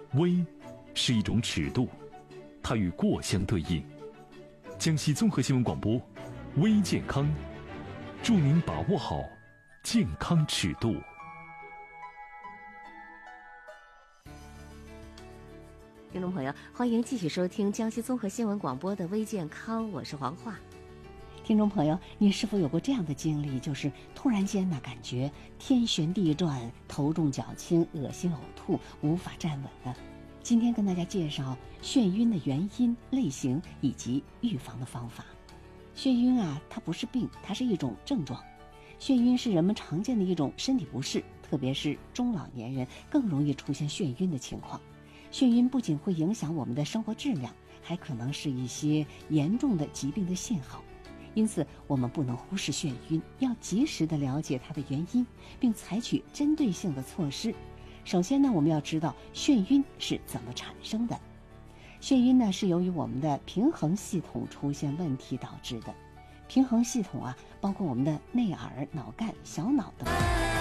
微是一种尺度，它与过相对应。江西综合新闻广播，微健康，祝您把握好健康尺度。 听众朋友，欢迎继续收听江西综合新闻广播的微健康，我是黄华。 听众朋友，你是否有过这样的经历，就是突然间呢，感觉天旋地转，头重脚轻，恶心呕吐，无法站稳呢？今天跟大家介绍眩晕的原因、类型以及预防的方法。眩晕啊，它不是病，它是一种症状。眩晕是人们常见的一种身体不适，特别是中老年人更容易出现眩晕的情况。眩晕不仅会影响我们的生活质量，还可能是一些严重的疾病的信号。因此，我们不能忽视眩晕，要及时的了解它的原因，并采取针对性的措施。首先呢，我们要知道眩晕是怎么产生的。眩晕呢，是由于我们的平衡系统出现问题导致的。平衡系统啊，包括我们的内耳、脑干、小脑等。